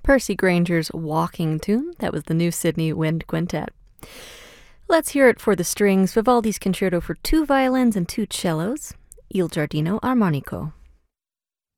Percy Granger's Walking Tune. That was the New Sydney Wind Quintet. Let's hear it for the strings. Vivaldi's Concerto for 2 violins and 2 cellos. Il Giardino Armonico.